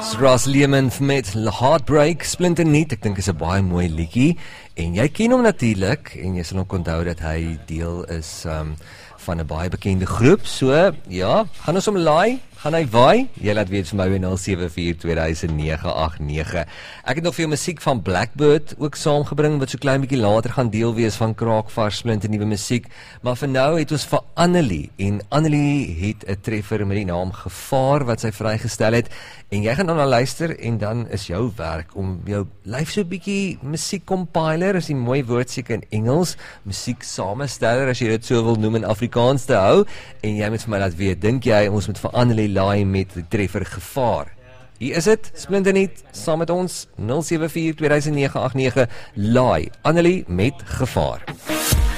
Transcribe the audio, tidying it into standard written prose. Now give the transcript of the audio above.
Ross Lehman met Heartbreak, splinternuut. Ek dink is 'n baie mooi liedjie en jy ken hom natuurlik en jy sal ook onthou dat hy deel is van 'n baie bekende groep. So, ja, gaan ons hom laai, gaan hy waai? Jy laat weet vir my by 074200989. Ek het nog veel musiek van Blackbird ook saamgebring wat so klein bietjie later gaan deel wees van kraakvars splinternuwe musiek. Maar vir nou het ons vir Annelie en Annelie het 'n treffer met die naam Gevaar wat sy vrygestel het en jy gaan dan luister en dan is jou werk om jou lyf so 'n bietjie musiek compiler, is die mooi woord seker in Engels, musiek samesteller as jy dit so wil noem in Afrikaans te hou en jy moet vir my laat weet, dink jy ons moet vir Annelie laai met die treffer Gevaar? Hier is het, splinternuut, saam met ons 074200989 laai Annelie met Gevaar.